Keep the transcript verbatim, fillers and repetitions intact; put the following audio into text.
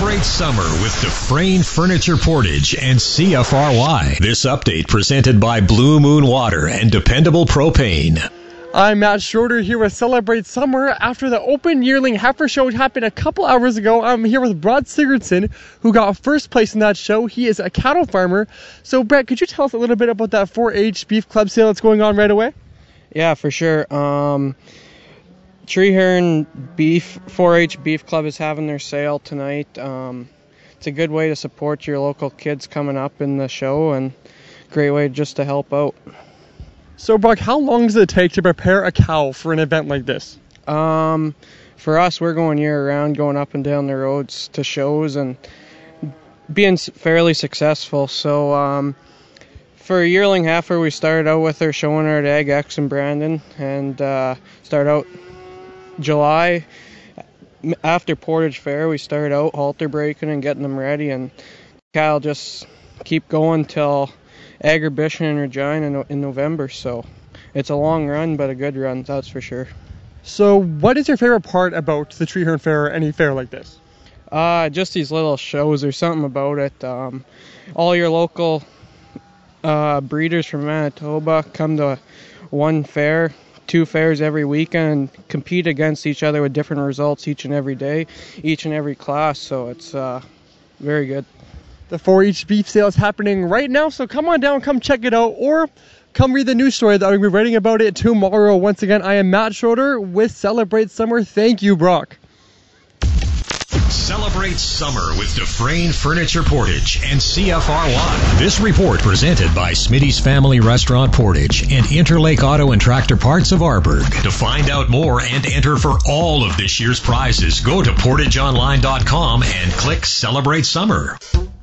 Celebrate summer with Dufresne Furniture Portage and C F R Y. This update presented by Blue Moon Water and Dependable Propane. I'm Matt Schroeder here with Celebrate Summer. After the Open Yearling Heifer Show happened a couple hours ago, I'm here with Brad Sigurdsson, who got first place in that show. He is a cattle farmer. So, Brad, could you tell us a little bit about that four H beef club sale that's going on right away? Yeah, for sure. Um, Treeherne Beef four H Beef Club is having their sale tonight. Um, it's a good way to support your local kids coming up in the show, and great way just to help out. So, Brock, how long does it take to prepare a cow for an event like this? Um, for us, we're going year-round, going up and down the roads to shows and being fairly successful. So, um, for a yearling heifer, we started out with her showing her at Ag X in Brandon, and uh, started out July. After Portage Fair, we started out halter breaking and getting them ready, and cow just keep going till Agribition and Regina in, in November. So it's a long run, but a good run, that's for sure. So what is your favorite part about the Treeherne Fair or any fair like this? Uh, just these little shows. There's something about it. Um, all your local uh, breeders from Manitoba come to one fair, two fairs every weekend, and compete against each other with different results each and every day, each and every class. So it's uh, very good. The four H beef sale is happening right now, so come on down, come check it out, or come read the news story that I'll be writing about it tomorrow. Once again, I am Matt Schroeder with Celebrate Summer. Thank you, Brock. Celebrate summer with Dufresne Furniture Portage and C F R Y. This report presented by Smitty's Family Restaurant Portage and Interlake Auto and Tractor Parts of Arborg. To find out more and enter for all of this year's prizes, go to portage online dot com and click Celebrate Summer.